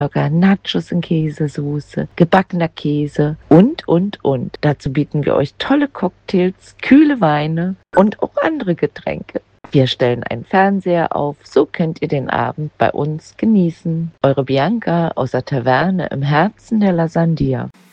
Burger, Nachos in Käsesoße, gebackener Käse und. Dazu bieten wir euch tolle Cocktails, kühle Weine und auch andere Getränke. Wir stellen einen Fernseher auf, so könnt ihr den Abend bei uns genießen. Eure Bianca aus der Taverne im Herzen der La Sandia.